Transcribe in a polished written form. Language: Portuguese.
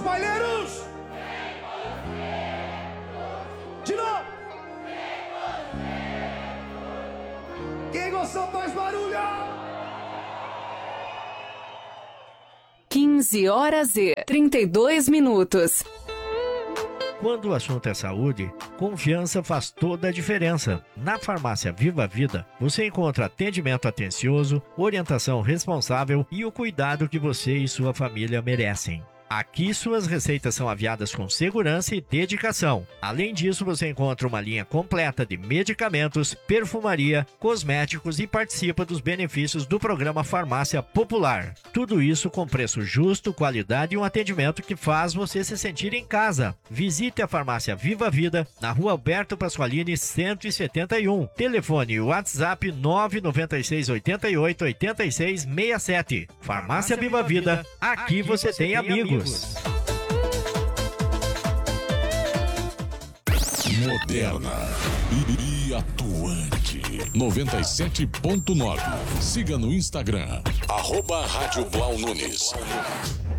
baileiros! De novo! Quem gostou faz barulho! 15h32. Quando o assunto é saúde, confiança faz toda a diferença. Na Farmácia Viva Vida, você encontra atendimento atencioso, orientação responsável e o cuidado que você e sua família merecem. Aqui suas receitas são aviadas com segurança e dedicação. Além disso, você encontra uma linha completa de medicamentos, perfumaria, cosméticos e participa dos benefícios do programa Farmácia Popular. Tudo isso com preço justo, qualidade e um atendimento que faz você se sentir em casa. Visite a Farmácia Viva Vida, na Rua Alberto Pasqualini 171. Telefone WhatsApp 996 88 86 67. Farmácia Viva Vida, aqui você tem amigos. Moderna e atuante. 97.9. Siga no Instagram, @Rádio Blau Nunes.